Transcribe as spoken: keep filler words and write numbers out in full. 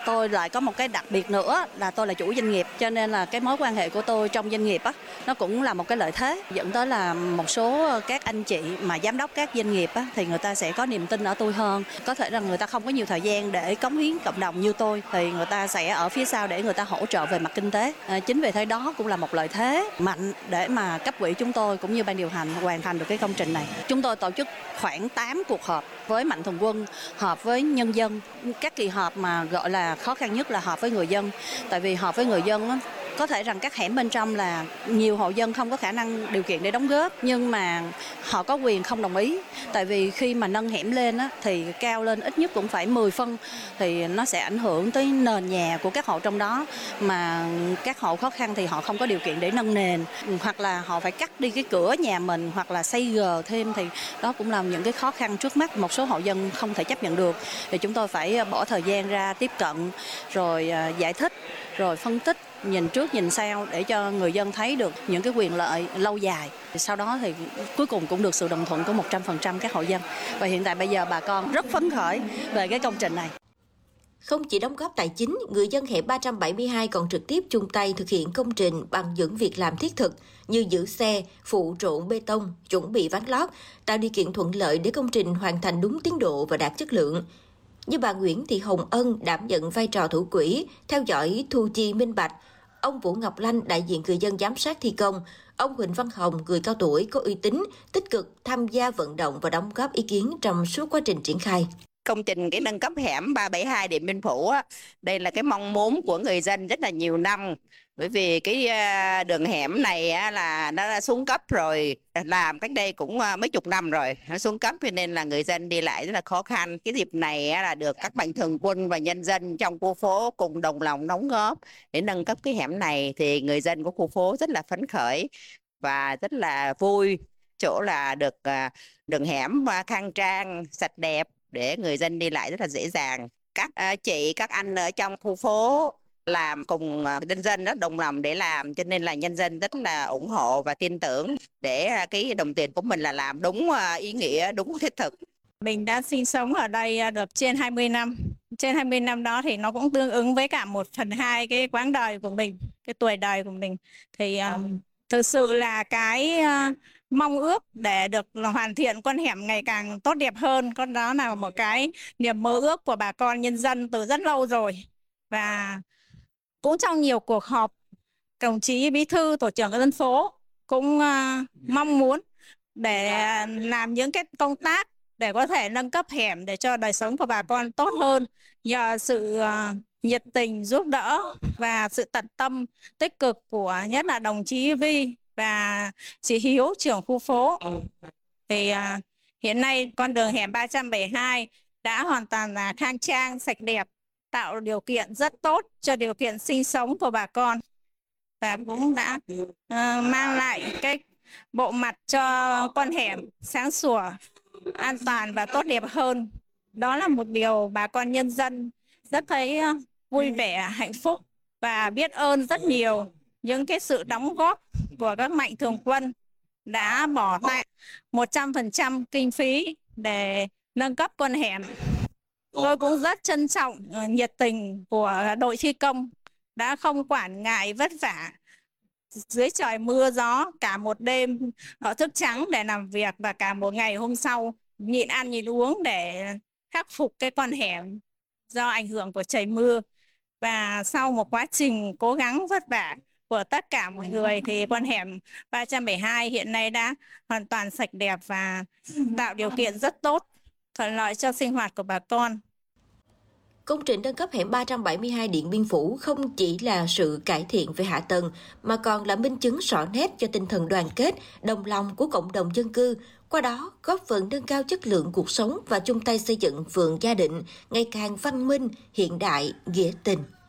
Tôi lại có một cái đặc biệt nữa là tôi là chủ doanh nghiệp, cho nên là cái mối quan hệ của tôi trong doanh nghiệp á, nó cũng là một cái lợi thế, dẫn tới là một số các anh chị mà giám đốc các doanh nghiệp á, thì người ta sẽ có niềm tin ở tôi hơn. Có thể là người ta không có nhiều thời gian để cống hiến cộng đồng như tôi, thì người ta sẽ ở phía sau để người ta hỗ trợ về mặt kinh tế. À, chính vì thế đó cũng là một lợi thế mạnh để mà cấp ủy chúng tôi cũng như ban điều hành hoàn thành được cái công trình này. Chúng tôi tổ chức khoảng tám cuộc họp với Mạnh Thường Quân, họp với nhân dân. Các kỳ họp mà gọi là khó khăn nhất là họp với người dân. Tại vì họp với người dân á, có thể rằng các hẻm bên trong là nhiều hộ dân không có khả năng điều kiện để đóng góp, nhưng mà họ có quyền không đồng ý. Tại vì khi mà nâng hẻm lên á, thì cao lên ít nhất cũng phải mười phân, thì nó sẽ ảnh hưởng tới nền nhà của các hộ trong đó. Mà các hộ khó khăn thì họ không có điều kiện để nâng nền, hoặc là họ phải cắt đi cái cửa nhà mình, hoặc là xây gờ thêm, thì đó cũng là những cái khó khăn trước mắt một số hộ dân không thể chấp nhận được. Thì chúng tôi phải bỏ thời gian ra tiếp cận, rồi giải thích, rồi phân tích, nhìn trước nhìn sau để cho người dân thấy được những cái quyền lợi lâu dài. Sau đó thì cuối cùng cũng được sự đồng thuận của một trăm phần trăm các hộ dân. Và hiện tại bây giờ bà con rất phấn khởi về cái công trình này. Không chỉ đóng góp tài chính, người dân hẻm ba trăm bảy mươi hai còn trực tiếp chung tay thực hiện công trình bằng những việc làm thiết thực như giữ xe, phụ trộn bê tông, chuẩn bị ván lót, tạo điều kiện thuận lợi để công trình hoàn thành đúng tiến độ và đạt chất lượng. Như bà Nguyễn Thị Hồng Ân đảm nhận vai trò thủ quỹ, theo dõi thu chi minh bạch, ông Vũ Ngọc Lanh đại diện người dân giám sát thi công, ông Huỳnh Văn Hồng người cao tuổi có uy tín, tích cực tham gia vận động và đóng góp ý kiến trong suốt quá trình triển khai. Công trình cái nâng cấp hẻm ba bảy hai Điện Biên Phủ á, đây là cái mong muốn của người dân rất là nhiều năm. Bởi vì cái đường hẻm này á, là nó đã xuống cấp rồi, làm cách đây cũng mấy chục năm rồi, nó xuống cấp cho nên là người dân đi lại rất là khó khăn. Cái dịp này á, là được các mạnh thường quân và nhân dân trong khu phố cùng đồng lòng đóng góp để nâng cấp cái hẻm này, thì người dân của khu phố rất là phấn khởi và rất là vui, chỗ là được đường hẻm khang trang, sạch đẹp để người dân đi lại rất là dễ dàng. Các chị, các anh ở trong khu phố làm cùng nhân dân rất đồng lòng để làm, cho nên là nhân dân rất là ủng hộ và tin tưởng để cái đồng tiền của mình là làm đúng ý nghĩa, đúng thiết thực. Mình đã sinh sống ở đây được trên hai mươi năm. Trên hai mươi năm đó thì nó cũng tương ứng với cả một phần hai cái quãng đời của mình, cái tuổi đời của mình. Thì um, thực sự là cái uh, mong ước để được hoàn thiện con hẻm ngày càng tốt đẹp hơn. Con đó là một cái niềm mơ ước của bà con nhân dân từ rất lâu rồi. Và cũng trong nhiều cuộc họp, đồng chí Bí thư Tổ trưởng dân phố cũng uh, mong muốn để làm những cái công tác để có thể nâng cấp hẻm để cho đời sống của bà con tốt hơn. Nhờ sự uh, nhiệt tình giúp đỡ và sự tận tâm tích cực của nhất là đồng chí Vi và chị Hiếu trưởng khu phố, thì uh, hiện nay con đường hẻm ba trăm bảy mươi hai đã hoàn toàn là khang trang, sạch đẹp, tạo điều kiện rất tốt cho điều kiện sinh sống của bà con, và cũng đã uh, mang lại cái bộ mặt cho con hẻm sáng sủa, an toàn và tốt đẹp hơn. Đó là một điều bà con nhân dân rất thấy uh, vui vẻ, hạnh phúc và biết ơn rất nhiều những cái sự đóng góp của các mạnh thường quân đã bỏ lại một trăm phần trăm kinh phí để nâng cấp con hẻm. Tôi cũng rất trân trọng uh, nhiệt tình của đội thi công đã không quản ngại vất vả dưới trời mưa gió, cả một đêm họ thức trắng để làm việc, và cả một ngày hôm sau nhịn ăn nhịn uống để khắc phục cái con hẻm do ảnh hưởng của trời mưa. Và sau một quá trình cố gắng vất vả của tất cả mọi người thì con hẻm ba trăm bảy mươi hai hiện nay đã hoàn toàn sạch đẹp và tạo điều kiện rất tốt, thuận lợi cho sinh hoạt của bà con. Công trình nâng cấp hẻm ba trăm bảy mươi hai Điện Biên Phủ không chỉ là sự cải thiện về hạ tầng, mà còn là minh chứng rõ nét cho tinh thần đoàn kết, đồng lòng của cộng đồng dân cư, qua đó góp phần nâng cao chất lượng cuộc sống và chung tay xây dựng phường Gia Định ngày càng văn minh, hiện đại, nghĩa tình.